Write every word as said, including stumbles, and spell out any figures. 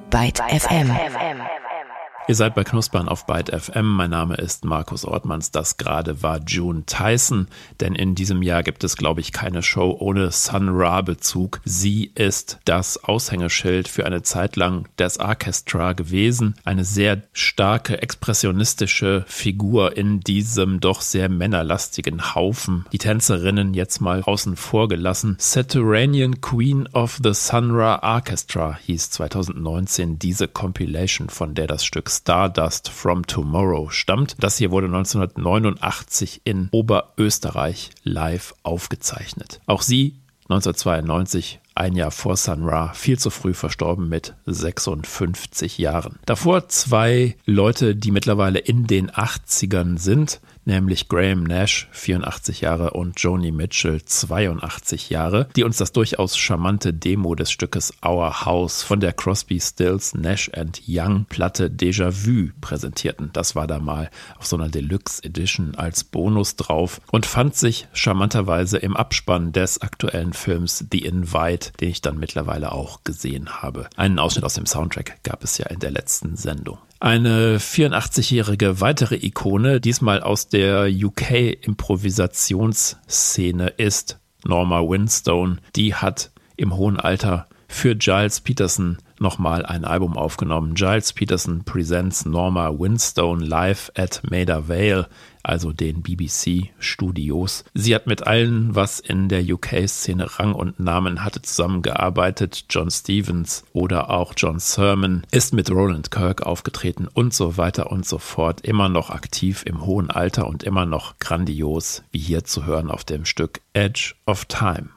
Byte F M. Ihr seid bei Knuspern auf Byte F M. Mein Name ist Markus Ortmanns. Das gerade war June Tyson, denn in diesem Jahr gibt es, glaube ich, keine Show ohne Sun Ra-Bezug. Sie ist das Aushängeschild für eine Zeit lang des Orchestra gewesen. Eine sehr starke, expressionistische Figur in diesem doch sehr männerlastigen Haufen. Die Tänzerinnen jetzt mal außen vor gelassen. Saturanian Queen of the Sun Ra Orchestra hieß zweitausendneunzehn diese Compilation, von der das Stück Stardust from Tomorrow stammt. Das hier wurde neunzehnhundertneunundachtzig in Oberösterreich live aufgezeichnet. Auch sie neunzehnhundertzweiundneunzig, ein Jahr vor Sun Ra, viel zu früh verstorben mit sechsundfünfzig Jahren. Davor zwei Leute, die mittlerweile in den achtzigern sind, nämlich Graham Nash, vierundachtzig Jahre, und Joni Mitchell, zweiundachtzig Jahre, die uns das durchaus charmante Demo des Stückes Our House von der Crosby, Stills, Nash and Young Platte Déjà-vu präsentierten. Das war da mal auf so einer Deluxe Edition als Bonus drauf und fand sich charmanterweise im Abspann des aktuellen Films The Invite, den ich dann mittlerweile auch gesehen habe. Einen Ausschnitt aus dem Soundtrack gab es ja in der letzten Sendung. Eine vierundachtzigjährige weitere Ikone, diesmal aus der U K-Improvisationsszene, ist Norma Winstone. Die hat im hohen Alter für Giles Peterson nochmal ein Album aufgenommen. Giles Peterson presents Norma Winstone live at Maida Vale, also den B B C-Studios. Sie hat mit allen, was in der U K-Szene Rang und Namen hatte, zusammengearbeitet. John Stevens oder auch John Sermon, ist mit Roland Kirk aufgetreten und so weiter und so fort. Immer noch aktiv im hohen Alter und immer noch grandios, wie hier zu hören auf dem Stück Edge of Time.